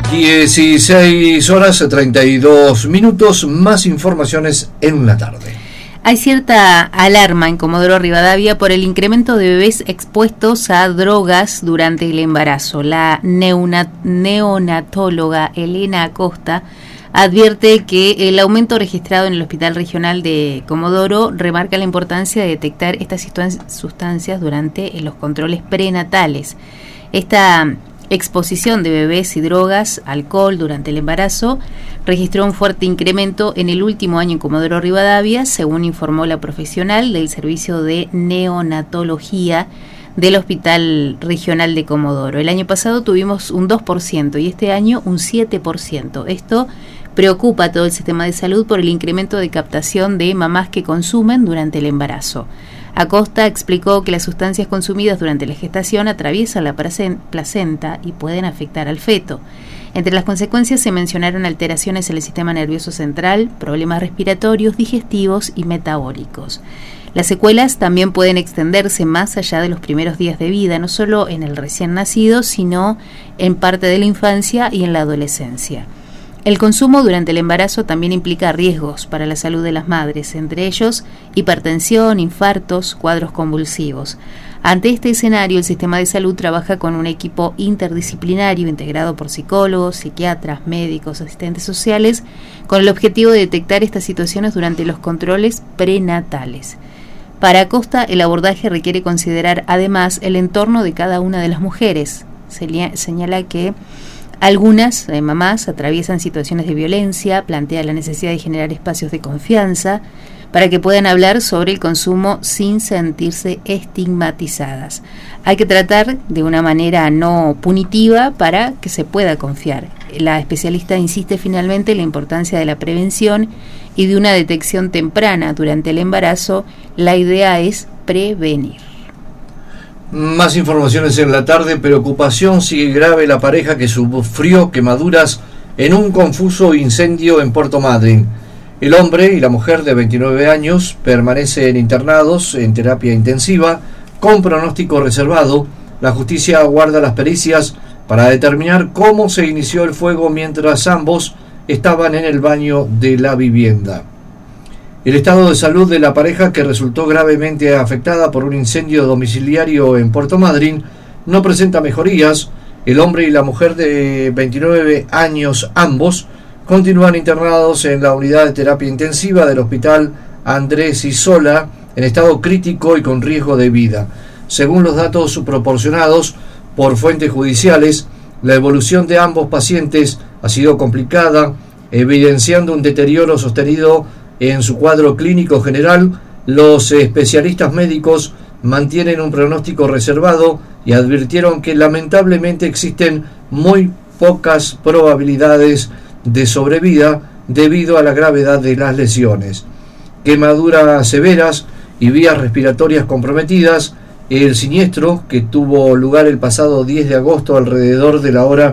16:32, más informaciones en una tarde. Hay cierta alarma en Comodoro Rivadavia por el incremento de bebés expuestos a drogas durante el embarazo. La neonatóloga Elena Acosta advierte que el aumento registrado en el Hospital Regional de Comodoro remarca la importancia de detectar estas sustancias durante los controles prenatales. Esta exposición de bebés y drogas, alcohol durante el embarazo, registró un fuerte incremento en el último año en Comodoro Rivadavia, según informó la profesional del Servicio de Neonatología del Hospital Regional de Comodoro. El año pasado tuvimos un 2% y este año un 7%. Esto preocupa a todo el sistema de salud por el incremento de captación de mamás que consumen durante el embarazo. Acosta explicó que las sustancias consumidas durante la gestación atraviesan la placenta y pueden afectar al feto. Entre las consecuencias se mencionaron alteraciones en el sistema nervioso central, problemas respiratorios, digestivos y metabólicos. Las secuelas también pueden extenderse más allá de los primeros días de vida, no solo en el recién nacido, sino en parte de la infancia y en la adolescencia. El consumo durante el embarazo también implica riesgos para la salud de las madres, entre ellos hipertensión, infartos, cuadros convulsivos. Ante este escenario, el sistema de salud trabaja con un equipo interdisciplinario integrado por psicólogos, psiquiatras, médicos, asistentes sociales, con el objetivo de detectar estas situaciones durante los controles prenatales. Para Acosta, el abordaje requiere considerar además el entorno de cada una de las mujeres. Señala que algunas mamás atraviesan situaciones de violencia, plantea la necesidad de generar espacios de confianza para que puedan hablar sobre el consumo sin sentirse estigmatizadas. Hay que tratar de una manera no punitiva para que se pueda confiar. La especialista insiste finalmente en la importancia de la prevención y de una detección temprana durante el embarazo. La idea es prevenir. Más informaciones en la tarde. Preocupación sigue grave la pareja que sufrió quemaduras en un confuso incendio en Puerto Madryn. El hombre y la mujer de 29 años permanecen internados en terapia intensiva con pronóstico reservado. La justicia aguarda las pericias para determinar cómo se inició el fuego mientras ambos estaban en el baño de la vivienda. El estado de salud de la pareja, que resultó gravemente afectada por un incendio domiciliario en Puerto Madryn, no presenta mejorías. El hombre y la mujer de 29 años, ambos, continúan internados en la unidad de terapia intensiva del Hospital Andrés Isola, en estado crítico y con riesgo de vida. Según los datos proporcionados por fuentes judiciales, la evolución de ambos pacientes ha sido complicada, evidenciando un deterioro sostenido en su cuadro clínico general. Los especialistas médicos mantienen un pronóstico reservado y advirtieron que lamentablemente existen muy pocas probabilidades de sobrevida debido a la gravedad de las lesiones. Quemaduras severas y vías respiratorias comprometidas. El siniestro, que tuvo lugar el pasado 10 de agosto alrededor de la hora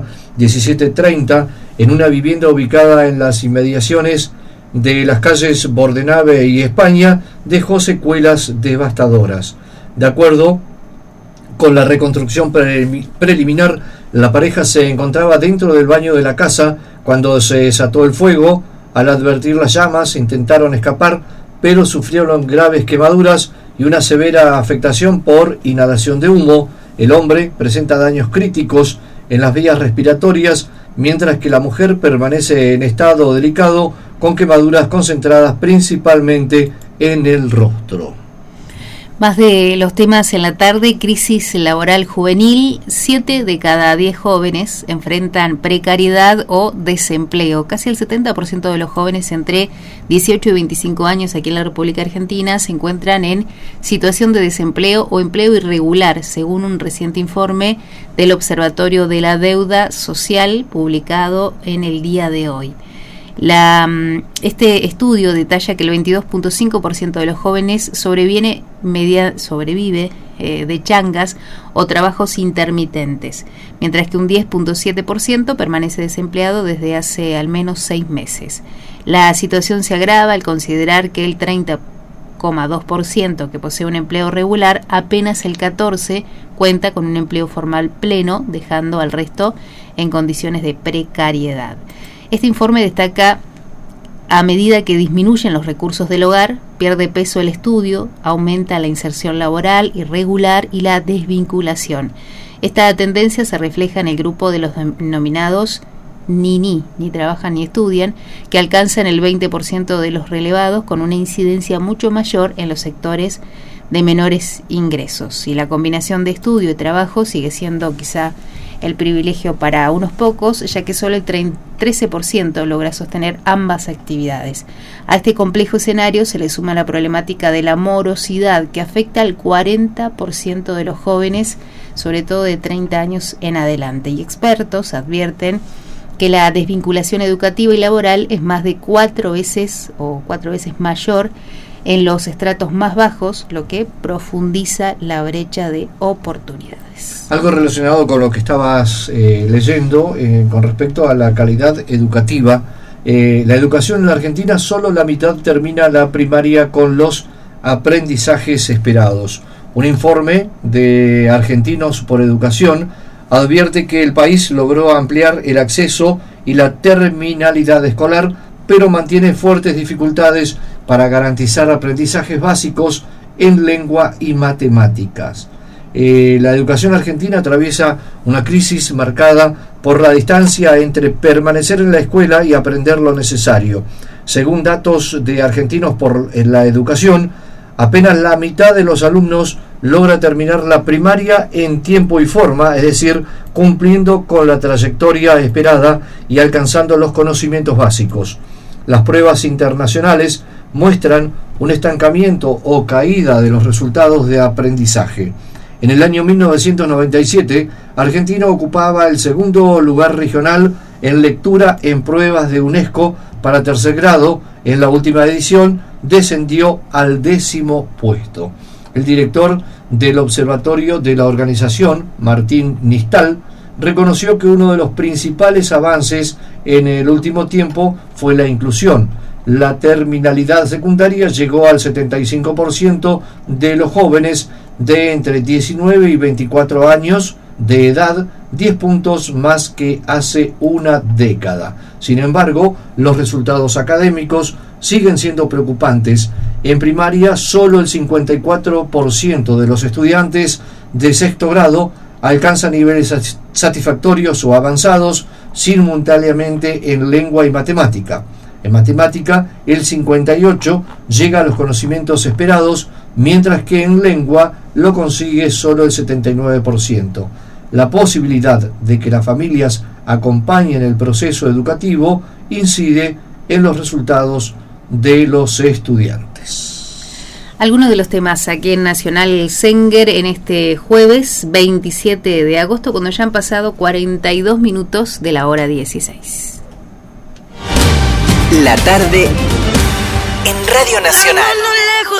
17:30 en una vivienda ubicada en las inmediaciones de las calles Bordenave y España, dejó secuelas devastadoras. De acuerdo con la reconstrucción preliminar, la pareja se encontraba dentro del baño de la casa cuando se desató el fuego. Al advertir las llamas, intentaron escapar, pero sufrieron graves quemaduras y una severa afectación por inhalación de humo. El hombre presenta daños críticos en las vías respiratorias, mientras que la mujer permanece en estado delicado con quemaduras concentradas principalmente en el rostro. Más de los temas en la tarde. Crisis laboral juvenil. 7 de cada 10 jóvenes enfrentan precariedad o desempleo. Casi el 70% de los jóvenes entre 18 y 25 años aquí en la República Argentina se encuentran en situación de desempleo o empleo irregular, según un reciente informe del Observatorio de la Deuda Social publicado en el día de hoy. Este estudio detalla que el 22.5% de los jóvenes sobrevive de changas o trabajos intermitentes, mientras que un 10.7% permanece desempleado desde hace al menos 6 meses. La situación se agrava al considerar que el 30% 22,2% que posee un empleo regular, apenas el 14% cuenta con un empleo formal pleno, dejando al resto en condiciones de precariedad. Este informe destaca: a medida que disminuyen los recursos del hogar, pierde peso el estudio, aumenta la inserción laboral irregular y la desvinculación. Esta tendencia se refleja en el grupo de los denominados ni trabajan ni estudian, que alcanzan el 20% de los relevados, con una incidencia mucho mayor en los sectores de menores ingresos. Y la combinación de estudio y trabajo sigue siendo quizá el privilegio para unos pocos, ya que solo el 13% logra sostener ambas actividades. A este complejo escenario se le suma la problemática de la morosidad, que afecta al 40% de los jóvenes, sobre todo de 30 años en adelante. Y expertos advierten que la desvinculación educativa y laboral es más de 4 veces mayor en los estratos más bajos, lo que profundiza la brecha de oportunidades. Algo relacionado con lo que estabas leyendo con respecto a la calidad educativa. La educación en la Argentina, solo la mitad termina la primaria con los aprendizajes esperados. Un informe de Argentinos por Educación advierte que el país logró ampliar el acceso y la terminalidad escolar, pero mantiene fuertes dificultades para garantizar aprendizajes básicos en lengua y matemáticas. La educación argentina atraviesa una crisis marcada por la distancia entre permanecer en la escuela y aprender lo necesario. Según datos de Argentinos por la Educación, apenas la mitad de los alumnos logra terminar la primaria en tiempo y forma, es decir, cumpliendo con la trayectoria esperada y alcanzando los conocimientos básicos. Las pruebas internacionales muestran un estancamiento o caída de los resultados de aprendizaje. En el año 1997, Argentina ocupaba el segundo lugar regional en lectura en pruebas de UNESCO para tercer grado. En la última edición descendió al 10º puesto. El director del observatorio de la organización, Martín Nistal, reconoció que uno de los principales avances en el último tiempo fue la inclusión. La terminalidad secundaria llegó al 75% de los jóvenes de entre 19 y 24 años de edad, 10 puntos más que hace una década. Sin embargo, los resultados académicos siguen siendo preocupantes. En primaria, solo el 54% de los estudiantes de sexto grado alcanzan niveles satisfactorios o avanzados simultáneamente en lengua y matemática. En matemática, el 58% llega a los conocimientos esperados, mientras que en lengua lo consigue solo el 79%. La posibilidad de que las familias acompañen el proceso educativo incide en los resultados de los estudiantes. Algunos de los temas aquí en Nacional Zenger en este jueves 27 de agosto, cuando ya han pasado 42 minutos de la hora 16. La tarde en Radio Nacional.